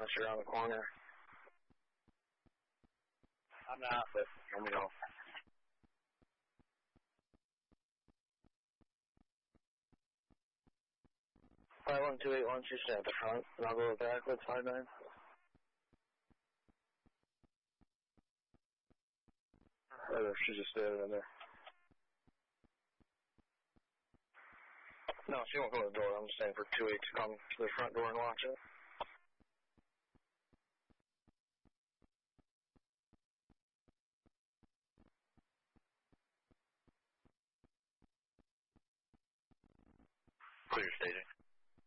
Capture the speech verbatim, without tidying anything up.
Unless you're around the corner. I'm not, but let me know. five one two eight one, two stay at the front, and I'll go back with five nine. Oh, she just stayed in there. No, she won't go to the door. I'm just saying for two eight to come to the front door and watch it. Clear staging.